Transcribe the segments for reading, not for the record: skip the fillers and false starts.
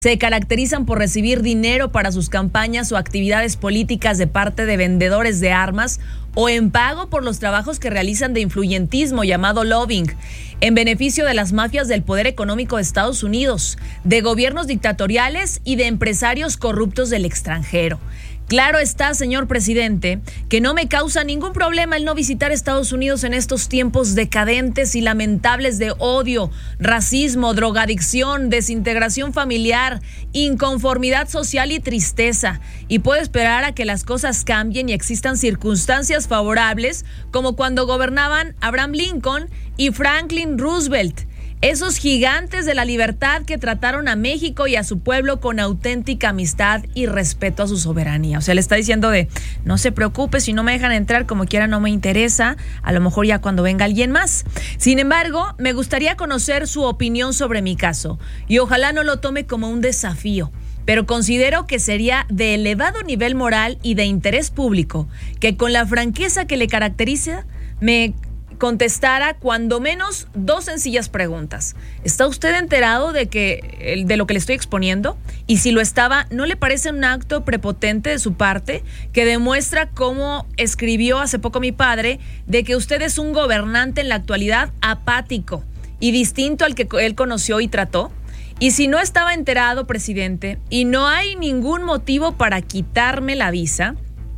se caracterizan por recibir dinero para sus campañas o actividades políticas de parte de vendedores de armas o en pago por los trabajos que realizan de influyentismo llamado lobbying, en beneficio de las mafias del poder económico de Estados Unidos, de gobiernos dictatoriales y de empresarios corruptos del extranjero. Claro está, señor presidente, que no me causa ningún problema el no visitar Estados Unidos en estos tiempos decadentes y lamentables de odio, racismo, drogadicción, desintegración familiar, inconformidad social y tristeza. Y puedo esperar a que las cosas cambien y existan circunstancias favorables, como cuando gobernaban Abraham Lincoln y Franklin Roosevelt. Esos gigantes de la libertad que trataron a México y a su pueblo con auténtica amistad y respeto a su soberanía. O sea, le está diciendo no se preocupe, si no me dejan entrar como quiera no me interesa, a lo mejor ya cuando venga alguien más. Sin embargo, me gustaría conocer su opinión sobre mi caso y ojalá no lo tome como un desafío, pero considero que sería de elevado nivel moral y de interés público que con la franqueza que le caracteriza me contestara cuando menos 2 sencillas preguntas. ¿Está usted enterado de lo que le estoy exponiendo? Y si lo estaba, ¿no le parece un acto prepotente de su parte que demuestra, como escribió hace poco mi padre, de que usted es un gobernante en la actualidad apático y distinto al que él conoció y trató? Y si no estaba enterado, presidente, y no hay ningún motivo para quitarme la visa,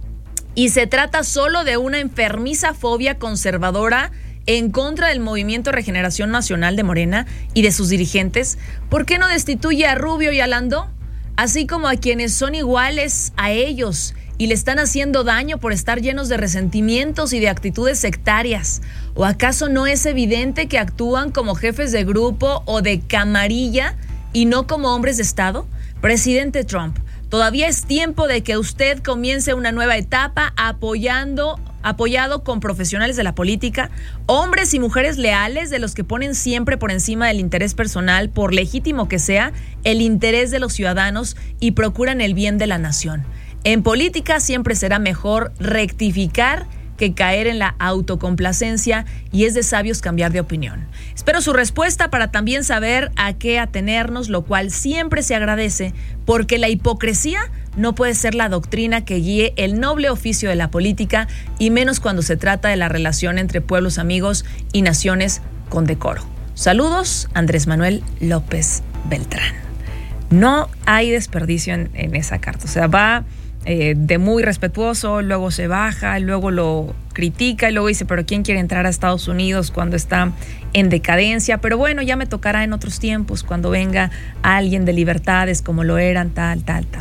y se trata solo de una enfermiza fobia conservadora en contra del Movimiento Regeneración Nacional de Morena y de sus dirigentes, ¿por qué no destituye a Rubio y a Landó? Así como a quienes son iguales a ellos y le están haciendo daño por estar llenos de resentimientos y de actitudes sectarias. ¿O acaso no es evidente que actúan como jefes de grupo o de camarilla y no como hombres de Estado? Presidente Trump, todavía es tiempo de que usted comience una nueva etapa apoyado con profesionales de la política, hombres y mujeres leales de los que ponen siempre por encima del interés personal, por legítimo que sea, el interés de los ciudadanos y procuran el bien de la nación. En política siempre será mejor rectificar que caer en la autocomplacencia y es de sabios cambiar de opinión. Espero su respuesta para también saber a qué atenernos, lo cual siempre se agradece, porque la hipocresía no puede ser la doctrina que guíe el noble oficio de la política, y menos cuando se trata de la relación entre pueblos amigos y naciones con decoro. Saludos, Andrés Manuel López Beltrán. No hay desperdicio en esa carta, o sea, va de muy respetuoso, luego se baja, luego lo critica y luego dice, pero ¿quién quiere entrar a Estados Unidos cuando está en decadencia? Pero bueno, ya me tocará en otros tiempos cuando venga alguien de libertades como lo eran, tal.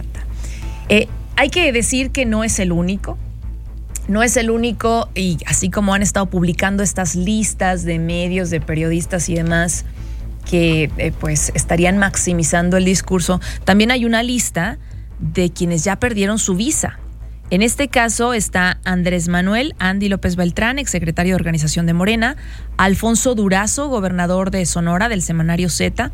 Hay que decir que no es el único, y así como han estado publicando estas listas de medios, de periodistas y demás que pues estarían maximizando el discurso, también hay una lista de quienes ya perdieron su visa. En este caso está Andrés Manuel Andy López Beltrán, exsecretario de Organización de Morena, Alfonso Durazo, gobernador de Sonora del semanario Z,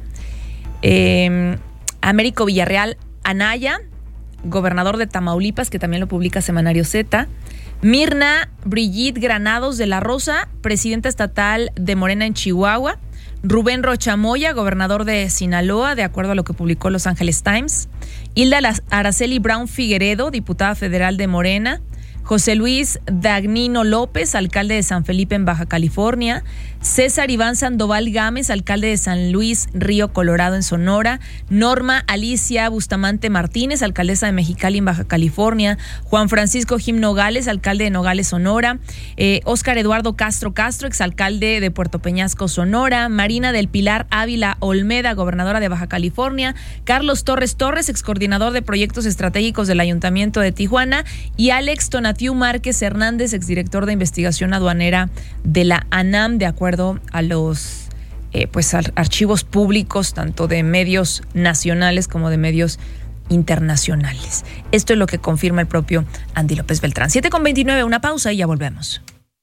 Américo Villarreal Anaya, gobernador de Tamaulipas, que también lo publica semanario Z, Mirna Brigitte Granados de la Rosa, presidenta estatal de Morena en Chihuahua, Rubén Rocha Moya, gobernador de Sinaloa, de acuerdo a lo que publicó Los Angeles Times, Hilda Araceli Brown Figueredo, diputada federal de Morena, José Luis Dagnino López, alcalde de San Felipe en Baja California, César Iván Sandoval Gámez, alcalde de San Luis Río Colorado en Sonora, Norma Alicia Bustamante Martínez, alcaldesa de Mexicali en Baja California, Juan Francisco Jim Nogales, alcalde de Nogales, Sonora, Óscar Eduardo Castro, exalcalde de Puerto Peñasco, Sonora, Marina del Pilar Ávila Olmeda, gobernadora de Baja California, Carlos Torres, excoordinador de proyectos estratégicos del Ayuntamiento de Tijuana, y Alex Tonatiu Márquez Hernández, exdirector de investigación aduanera de la ANAM, de acuerdo a los archivos públicos, tanto de medios nacionales como de medios internacionales. Esto es lo que confirma el propio Andy López Beltrán. 7:29, una pausa y ya volvemos.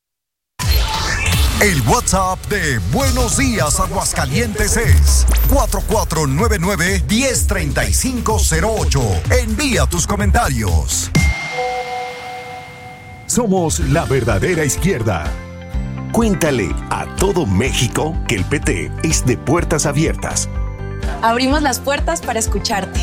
El WhatsApp de Buenos Días Aguascalientes es 4499-103508. Envía tus comentarios. Somos la verdadera izquierda. Cuéntale a todo México que el PT es de puertas abiertas. Abrimos las puertas para escucharte.